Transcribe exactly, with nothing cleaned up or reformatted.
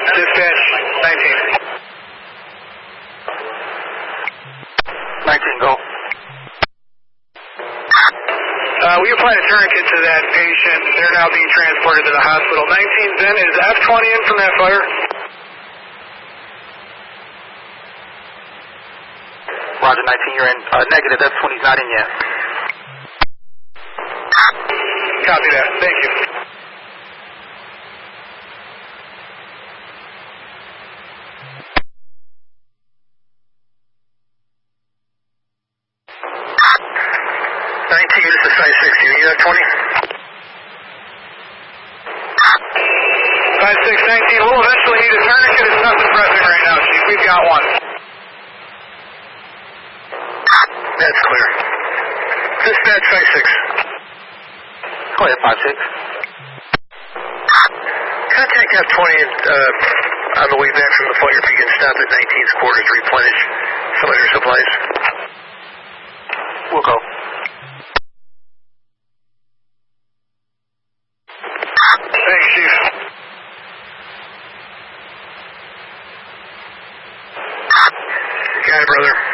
Dispatch, nineteen. nineteen, go. Uh, we applied a tourniquet to that patient. They're now being transported to the hospital. nineteen, then, is F twenty in from that fire? Roger, nineteen, you're in. Uh, negative, F twenty's not in yet. Copy that. Thank you. nineteen, this is five six. You have twenty? five six nineteen, we'll eventually need a tourniquet. It's nothing pressing right now, Chief. We've got one. That's clear. Dispatch five six. Go ahead, five six. Contact F twenty uh, on the way back from the fire if you can stop at nineteen's quarters to replenish some of your supplies. We'll go. Thanks, Chief. Got it, brother.